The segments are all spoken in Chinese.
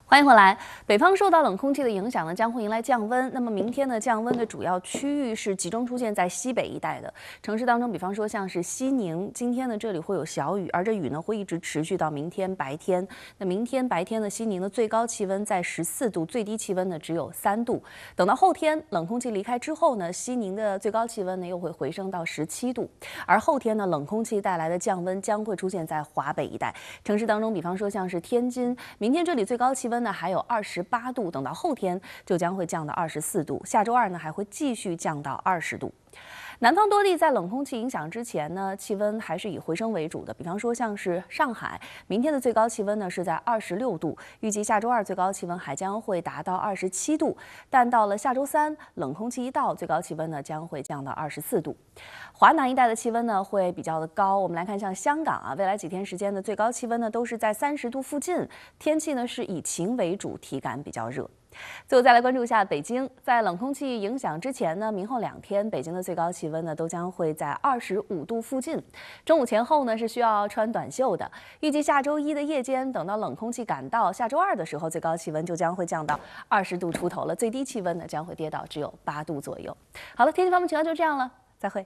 欢迎回来。北方受到冷空气的影响呢，将会迎来降温。那么明天呢，降温的主要区域是集中出现在西北一带的城市当中，比方说像是西宁，今天呢这里会有小雨，而这雨呢会一直持续到明天白天。那明天白天呢，西宁的最高气温在14度，最低气温呢只有3度。等到后天冷空气离开之后呢，西宁的最高气温呢又会回升到17度。而后天呢，冷空气带来的降温将会出现在华北一带城市当中，比方说像是天津，明天这里最高气温呢还有28度，等到后天就将会降到24度，下周2呢还会继续降到20度。南方多地在冷空气影响之前呢，气温还是以回升为主的。比方说像是上海，明天的最高气温呢是在26度，预计下周2最高气温还将会达到27度。但到了下周3，冷空气一到，最高气温呢将会降到24度。华南一带的气温呢会比较的高。我们来看像香港啊，未来几天时间的最高气温呢都是在30度附近，天气呢是以晴为主，体感比较热。最后再来关注一下北京，在冷空气影响之前呢，明后2天北京的最高气温呢都将会在25度附近。中午前后呢是需要穿短袖的。预计下周1的夜间，等到冷空气赶到下周2的时候，最高气温就将会降到20度出头了，最低气温呢将会跌到只有8度左右。好了，天气方面情况就这样了，再会。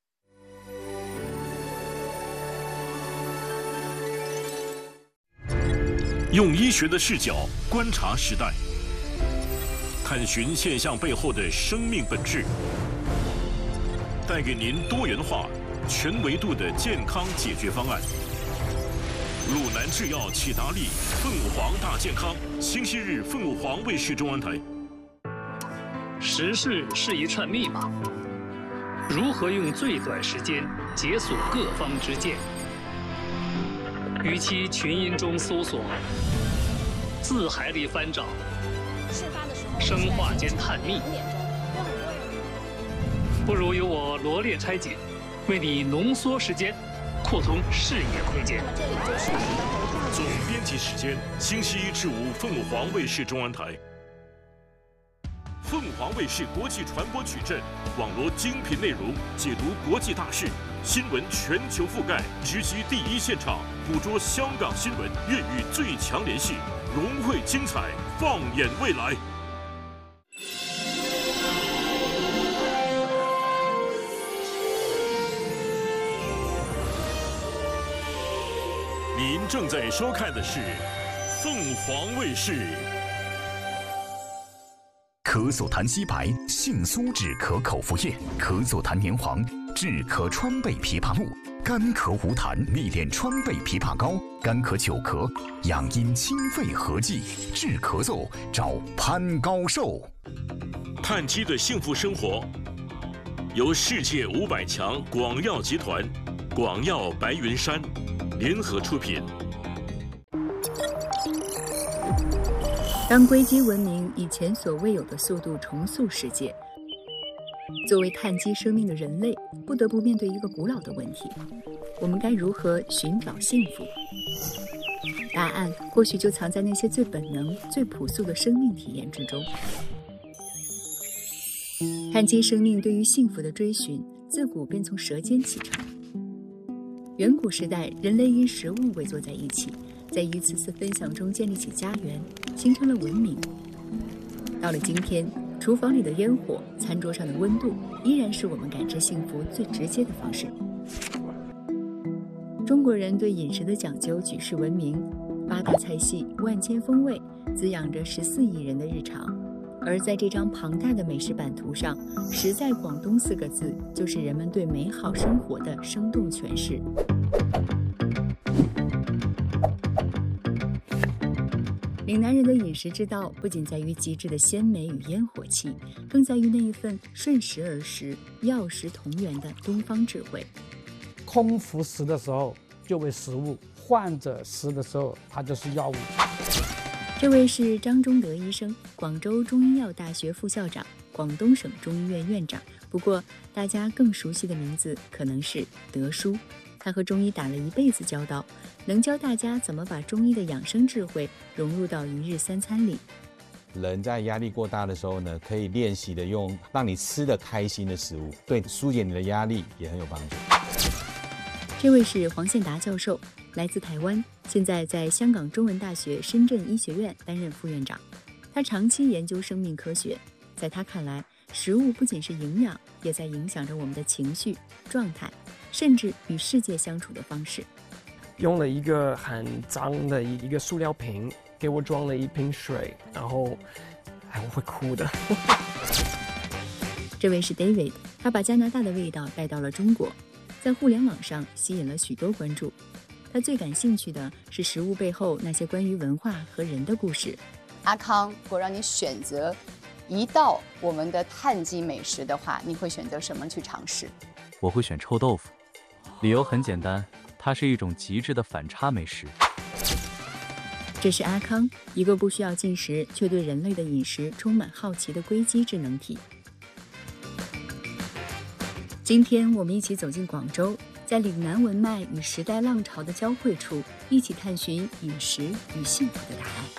用医学的视角观察时代，探寻现象背后的生命本质，带给您多元化、全维度的健康解决方案。鲁南制药启达利凤凰大健康，星期日凤凰卫视中文台。 时事是一串密码，如何用最短时间解锁各方之见？与其群音中搜索，字海里翻找，生化间探秘，不如由我罗列拆解，为你浓缩时间，扩通视野空间。 总编辑时间：星期1至5，凤凰卫视中文台。凤凰卫视国际传播矩阵，网罗精品内容，解读国际大事，新闻全球覆盖，直击第一现场，捕捉香港新闻，粤语最强联系，融汇精彩，放眼未来。您正在收看的是凤凰卫视。 咳嗽痰稀白，杏苏止咳口服液；咳嗽痰黏黄，治咳川贝枇杷露；干咳无痰，历练川贝枇杷膏；干咳久咳，养阴清肺合剂；治咳嗽，找潘高寿。 碳基的幸福生活，由世界500强广药集团、广药白云山联合出品。 当硅基文明以前所未有的速度重塑世界，作为碳基生命的人类，不得不面对一个古老的问题：我们该如何寻找幸福？答案或许就藏在那些最本能、最朴素的生命体验之中。碳基生命对于幸福的追寻，自古便从舌尖启程。远古时代，人类因食物围坐在一起，在一次次分享中建立起家园，形成了文明。到了今天，厨房里的烟火，餐桌上的温度，依然是我们感知幸福最直接的方式。中国人对饮食的讲究举世闻名，8大菜系、万千风味，滋养着14亿人的日常。而在这张庞大的美食版图上，实在广东4个字，就是人们对美好生活的生动诠释。岭南人的饮食之道，不仅在于极致的鲜美与烟火气，更在于那一份顺时而食、药食同源的东方智慧。 空腹食的时候就为食物，患者食的时候它就是药物。 这位是张忠德医生，广州中医药大学副校长，广东省中医院院长。不过大家更熟悉的名字可能是德叔。他和中医打了一辈子交道，能教大家怎么把中医的养生智慧融入到1日3餐里。 人在压力过大的时候呢，可以练习的用让你吃得开心的食物，对疏解你的压力也很有帮助。 这位是黄宪达教授， 来自台湾，现在在香港中文大学深圳医学院担任副院长。他长期研究生命科学，在他看来，食物不仅是营养，也在影响着我们的情绪、状态，甚至与世界相处的方式。 用了一个很脏的一个塑料瓶，给我装了一瓶水，然后我会哭的。 这位是 David， 他把加拿大的味道带到了中国，在互联网上吸引了许多关注。他最感兴趣的是食物背后那些关于文化和人的故事。 阿康，如果让你选择一道我们的碳基美食的话，你会选择什么去尝试？ 我会选臭豆腐，理由很简单，它是一种极致的反差美食。 这是阿康，一个不需要进食却对人类的饮食充满好奇的硅基智能体。今天我们一起走进广州，在岭南文脉与时代浪潮的交汇处，一起探寻饮食与幸福的答案。